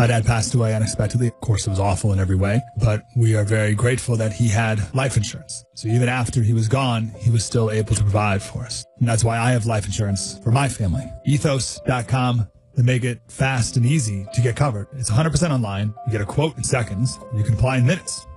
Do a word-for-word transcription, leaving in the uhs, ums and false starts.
My dad passed away unexpectedly. Of course, it was awful in every way, but we are very grateful that he had life insurance. So even after he was gone, he was still able to provide for us. And that's why I have life insurance for my family. ethos dot com. They make it fast and easy to get covered. It's one hundred percent online. You get a quote in seconds. You can apply in minutes.